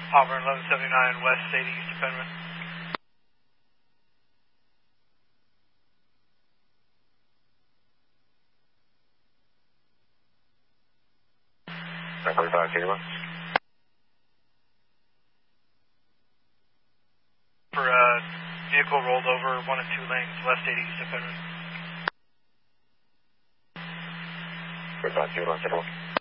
Auburn 1179 West 80 East of Penman. For vehicle rolled over 1 and 2 lanes West 80 East of Penman. 45 Kilo,